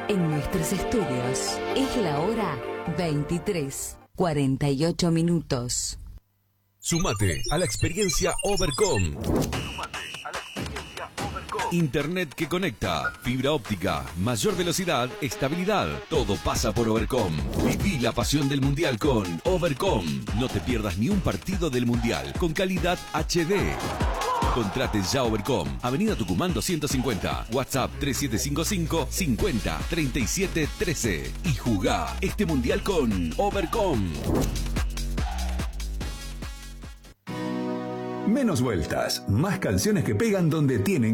En nuestros estudios es la hora 23:48. Sumate a la experiencia Overcom. Internet que conecta, fibra óptica, mayor velocidad, estabilidad. Todo pasa por Overcom. Viví la pasión del Mundial con Overcom. No te pierdas ni un partido del Mundial con calidad HD. Contrate ya Overcom. Avenida Tucumán 250. WhatsApp 3755 50 37 13. Y jugá este Mundial con Overcom. Menos vueltas, más canciones que pegan donde tienen